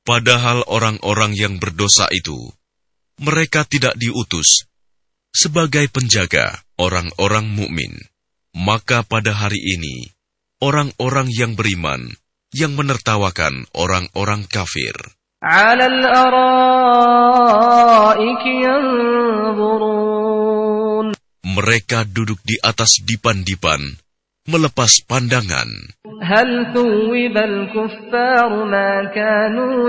Padahal orang-orang yang berdosa itu, mereka tidak diutus sebagai penjaga orang-orang mukmin. Maka pada hari ini, orang-orang yang beriman yang menertawakan orang-orang kafir. 'Alal araiki yanzurun. Mereka duduk di atas dipan-dipan, melepas pandangan. Hal thuwibal kuffaru ma kanu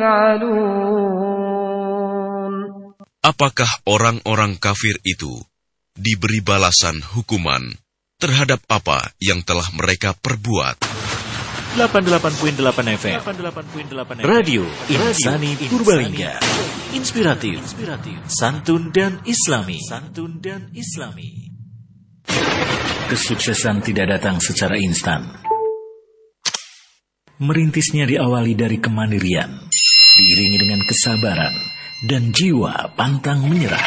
yaf'alun. Apakah orang-orang kafir itu diberi balasan hukuman terhadap apa yang telah mereka perbuat? 88.8 FM Radio Insani Purbalingga. Inspiratif, santun dan islami. Kesuksesan tidak datang secara instan. Merintisnya diawali dari kemandirian, diiringi dengan kesabaran dan jiwa pantang menyerah.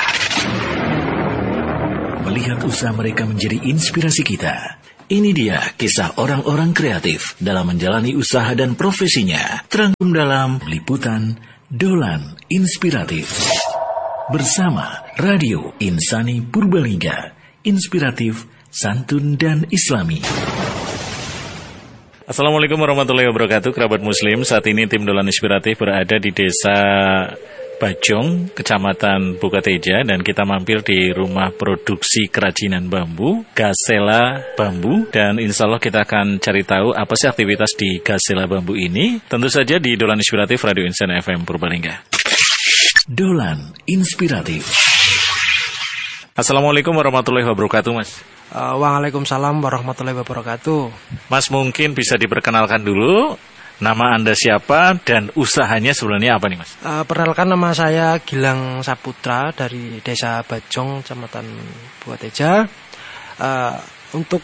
Melihat usaha mereka menjadi inspirasi kita. Ini dia kisah orang-orang kreatif dalam menjalani usaha dan profesinya. Terangkum dalam liputan Dolan Inspiratif. Bersama Radio Insani Purbalingga. Inspiratif, santun dan islami. Assalamualaikum warahmatullahi wabarakatuh. Kerabat muslim, saat ini tim Dolan Inspiratif berada di desa Bajong, Kecamatan Bukateja, dan kita mampir di rumah produksi kerajinan bambu, Gasela Bambu, dan insya Allah kita akan cari tahu apa sih aktivitas di Gasela Bambu ini, tentu saja di Dolan Inspiratif Radio Insan FM Purbalingga. Dolan Inspiratif. Assalamualaikum warahmatullahi wabarakatuh, Mas. Waalaikumsalam warahmatullahi wabarakatuh. Mas, mungkin bisa diperkenalkan dulu. Nama Anda siapa dan usahanya sebenarnya apa nih, Mas? Perkenalkan, nama saya Gilang Saputra dari Desa Bajong, Kecamatan Bukateja. Untuk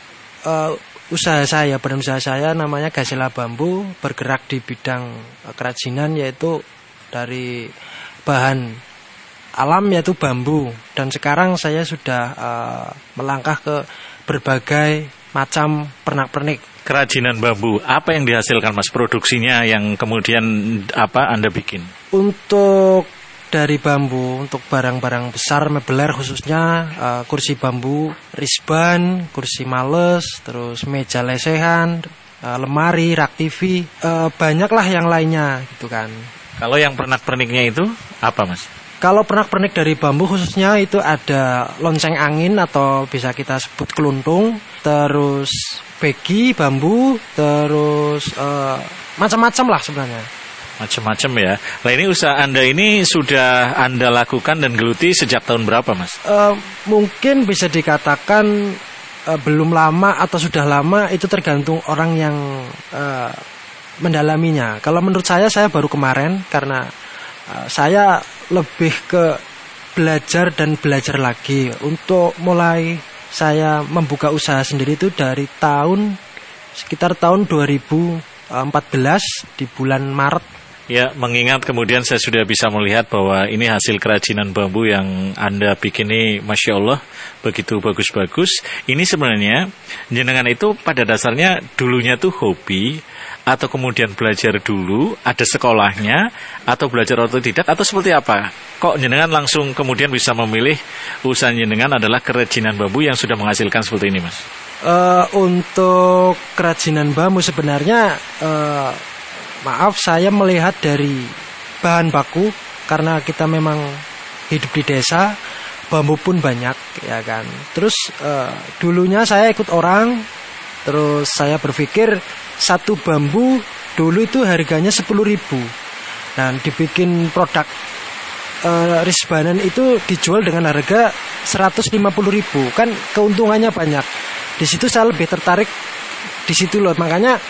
usaha saya, badan usaha saya namanya Gasela Bambu, bergerak di bidang kerajinan yaitu dari bahan alam yaitu bambu. Dan sekarang saya sudah melangkah ke berbagai macam pernak-pernik. Kerajinan bambu, apa yang dihasilkan, Mas? Produksinya yang kemudian apa Anda bikin? Untuk dari bambu, untuk barang-barang besar mebeler khususnya, kursi bambu, risban, kursi males, terus meja lesehan, lemari, rak TV, banyaklah yang lainnya gitu kan. Kalau yang pernak-perniknya itu apa, Mas? Kalau pernak-pernik dari bambu khususnya itu ada lonceng angin atau bisa kita sebut keluntung, terus begi bambu, terus macam-macam lah sebenarnya. Macam-macam ya. Nah, ini usaha Anda ini sudah Anda lakukan dan geluti sejak tahun berapa, Mas? Mungkin bisa dikatakan belum lama atau sudah lama, itu tergantung orang yang mendalaminya. Kalau menurut saya baru kemarin karena saya lebih ke belajar dan belajar lagi. Untuk mulai saya membuka usaha sendiri itu dari sekitar tahun 2014 di bulan Maret. Ya, mengingat kemudian saya sudah bisa melihat bahwa ini hasil kerajinan bambu yang Anda bikin ini, Masya Allah, begitu bagus-bagus. Ini sebenarnya, jenengan itu pada dasarnya dulunya tuh hobi, atau kemudian belajar dulu, ada sekolahnya, atau belajar otodidak, atau seperti apa? Kok jenengan langsung kemudian bisa memilih usaha jenengan adalah kerajinan bambu yang sudah menghasilkan seperti ini, Mas? Untuk kerajinan bambu sebenarnya, maaf, saya melihat dari bahan baku, karena kita memang hidup di desa, bambu pun banyak, ya kan. Terus dulunya saya ikut orang, terus saya berpikir satu bambu dulu itu harganya 10.000. Nah, dibikin produk risbanan itu dijual dengan harga 150.000. Kan keuntungannya banyak. Di situ saya lebih tertarik di situ loh. Makanya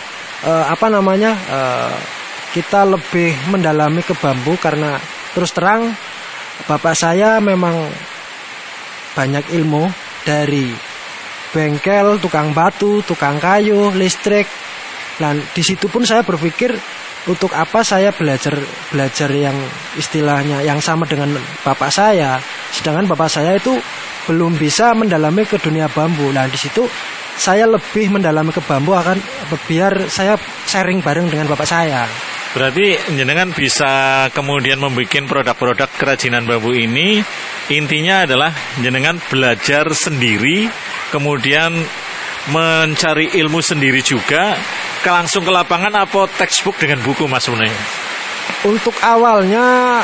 kita lebih mendalami ke bambu karena terus terang bapak saya memang banyak ilmu dari bengkel, tukang batu, tukang kayu, listrik. Dan di situ pun saya berpikir untuk apa saya belajar yang istilahnya yang sama dengan bapak saya, sedangkan bapak saya itu belum bisa mendalami ke dunia bambu. Nah, di situ saya lebih mendalami ke bambu akan biar saya sharing bareng dengan bapak saya. Berarti jenengan bisa kemudian membuat produk-produk kerajinan bambu ini, intinya adalah jenengan belajar sendiri, kemudian mencari ilmu sendiri juga, langsung ke lapangan apa textbook dengan buku Mas sebenarnya? Untuk awalnya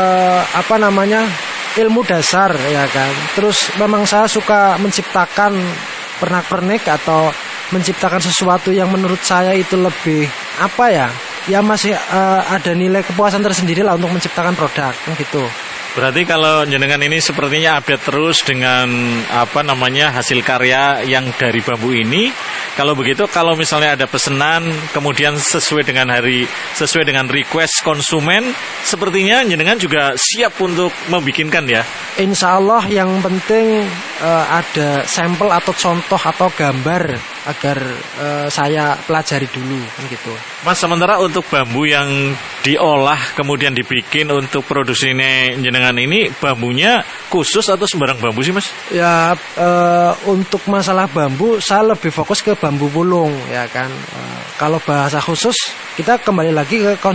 ilmu dasar ya kan. Terus memang saya suka menciptakan pernak-pernik atau menciptakan sesuatu yang menurut saya itu lebih ya masih ada nilai kepuasan tersendiri lah untuk menciptakan produk gitu. Berarti kalau jenengan ini sepertinya update terus dengan hasil karya yang dari bambu ini. Kalau begitu, kalau misalnya ada pesanan kemudian sesuai dengan request konsumen, sepertinya jenengan juga siap untuk membikinkan ya. Insya Allah yang penting ada sampel atau contoh atau gambar agar saya pelajari dulu gitu. Mas, sementara untuk bambu yang diolah kemudian dibikin untuk produksi ini jenengan ini, bambunya khusus atau sembarang bambu sih Mas? Ya untuk masalah bambu saya lebih fokus ke bambu pulung ya kan. Kalau bahasa khusus kita kembali lagi ke